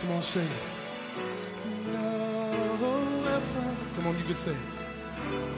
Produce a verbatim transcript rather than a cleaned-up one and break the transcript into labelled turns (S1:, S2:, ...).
S1: Come on, sing it. No weapon. Come on, you can sing it.